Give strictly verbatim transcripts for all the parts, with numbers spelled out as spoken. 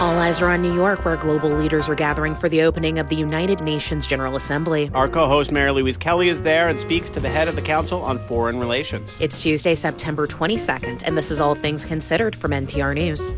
All eyes are on New York, where global leaders are gathering for the opening of the United Nations General Assembly. Our co-host Mary Louise Kelly is there and speaks to the head of the Council on Foreign Relations. It's Tuesday, September twenty-second, and this is All Things Considered from N P R News.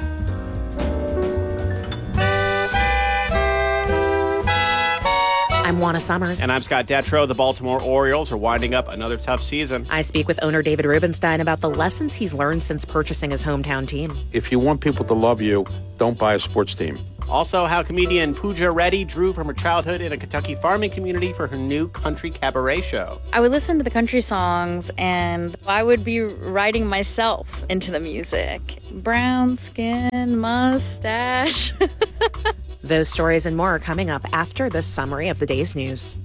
I'm Juana Summers. And I'm Scott Detrow. The Baltimore Orioles are winding up another tough season. I speak with owner David Rubenstein about the lessons he's learned since purchasing his hometown team. If you want people to love you, don't buy a sports team. Also, how comedian Pooja Reddy drew from her childhood in a Kentucky farming community for her new country cabaret show. I would listen to the country songs, and I would be writing myself into the music. Brown skin, mustache. Those stories and more are coming up after this summary of the day's news.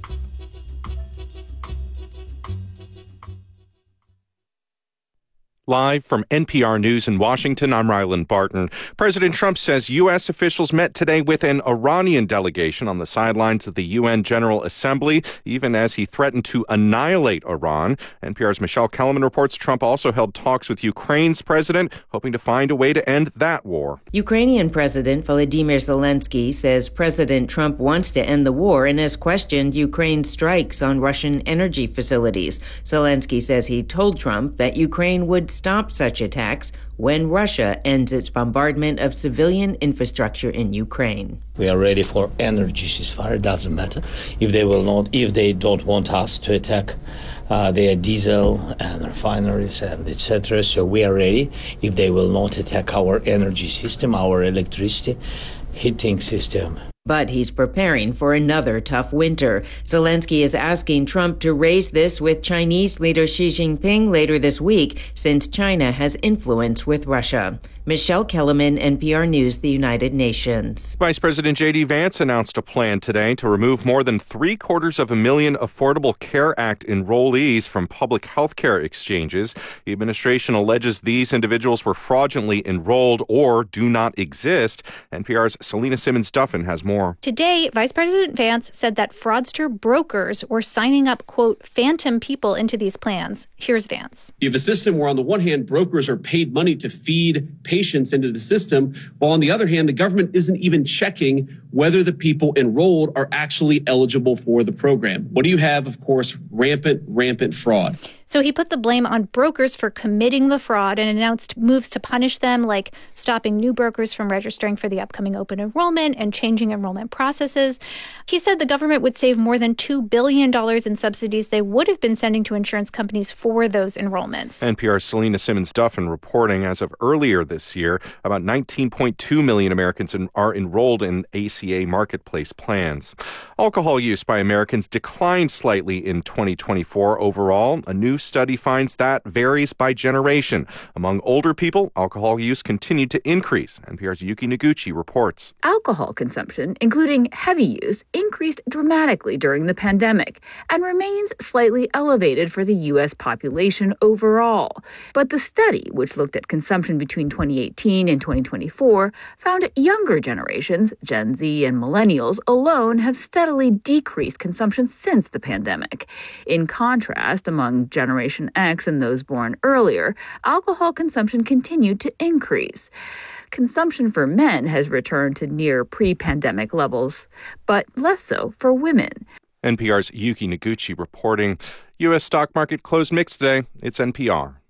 Live from N P R News in Washington, I'm Ryland Barton. President Trump says U S officials met today with an Iranian delegation on the sidelines of the U N General Assembly, even as he threatened to annihilate Iran. N P R's Michelle Kellerman reports Trump also held talks with Ukraine's president, hoping to find a way to end that war. Ukrainian President Volodymyr Zelensky says President Trump wants to end the war and has questioned Ukraine's strikes on Russian energy facilities. Zelensky says he told Trump that Ukraine would stop such attacks when Russia ends its bombardment of civilian infrastructure in Ukraine. We are ready for energy ceasefire. It doesn't matter if they will not, if they don't want us to attack uh, their diesel and refineries and et cetera. So we are ready if they will not attack our energy system, our electricity heating system. But he's preparing for another tough winter. Zelensky is asking Trump to raise this with Chinese leader Xi Jinping later this week, since China has influence with Russia. Michelle Kellerman, N P R News, the United Nations. Vice President J D Vance announced a plan today to remove more than three quarters of a million Affordable Care Act enrollees from public health care exchanges. The administration alleges these individuals were fraudulently enrolled or do not exist. N P R's Selena Simmons-Duffin has more. Today, Vice President Vance said that fraudster brokers were signing up, quote, phantom people into these plans. Here's Vance. You have a system where, on the one hand, brokers are paid money to feed patients into the system, while on the other hand, the government isn't even checking whether the people enrolled are actually eligible for the program. What do you have? Of course, rampant, rampant fraud. So he put the blame on brokers for committing the fraud and announced moves to punish them, like stopping new brokers from registering for the upcoming open enrollment and changing enrollment processes. He said the government would save more than two billion dollars in subsidies they would have been sending to insurance companies for those enrollments. N P R's Selena Simmons-Duffin reporting as of earlier this year, about nineteen point two million Americans are enrolled in A C A marketplace plans. Alcohol use by Americans declined slightly in twenty twenty-four overall. A new study finds that varies by generation. Among older people, alcohol use continued to increase. N P R's Yuki Noguchi reports. Alcohol consumption, including heavy use, increased dramatically during the pandemic and remains slightly elevated for the U S population overall. But the study, which looked at consumption between twenty eighteen and twenty twenty-four, found younger generations, Gen Z and millennials alone, have steadily decreased consumption since the pandemic. In contrast, among Generation X and those born earlier, alcohol consumption continued to increase. Consumption for men has returned to near pre-pandemic levels, but less so for women. N P R's Yuki Noguchi reporting. U S stock market closed mixed today. It's N P R.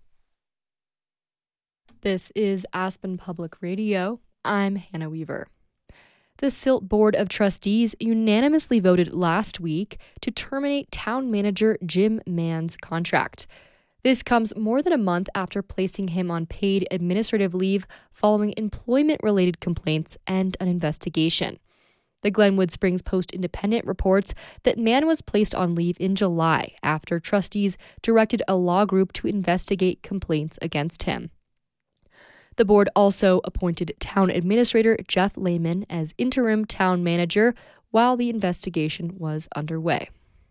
This is Aspen Public Radio. I'm Hannah Weaver. The Silt Board of Trustees unanimously voted last week to terminate town manager Jim Mann's contract. This comes more than a month after placing him on paid administrative leave following employment-related complaints and an investigation. The Glenwood Springs Post-Independent reports that Mann was placed on leave in July after trustees directed a law group to investigate complaints against him. The board also appointed Town Administrator Jeff Lehman as interim town manager while the investigation was underway.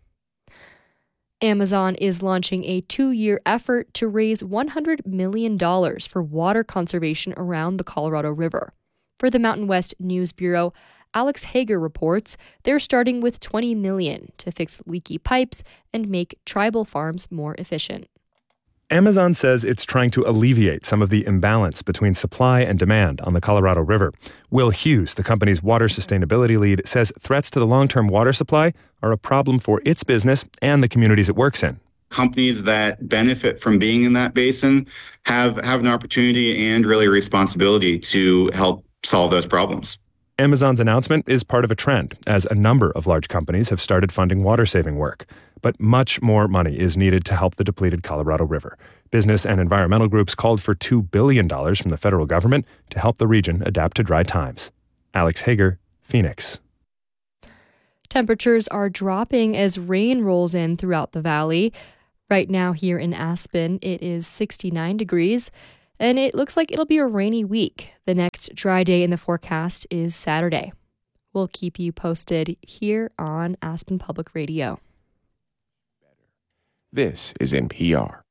Amazon is launching a two-year effort to raise one hundred million dollars for water conservation around the Colorado River. For the Mountain West News Bureau, Alex Hager reports they're starting with twenty million dollars to fix leaky pipes and make tribal farms more efficient. Amazon says it's trying to alleviate some of the imbalance between supply and demand on the Colorado River. Will Hughes, the company's water sustainability lead, says threats to the long-term water supply are a problem for its business and the communities it works in. Companies that benefit from being in that basin have, have an opportunity and really a responsibility to help solve those problems. Amazon's announcement is part of a trend, as a number of large companies have started funding water-saving work. But much more money is needed to help the depleted Colorado River. Business and environmental groups called for two billion dollars from the federal government to help the region adapt to dry times. Alex Hager, Phoenix. Temperatures are dropping as rain rolls in throughout the valley. Right now here in Aspen, it is sixty-nine degrees, and it looks like it'll be a rainy week. The next dry day in the forecast is Saturday. We'll keep you posted here on Aspen Public Radio. This is N P R.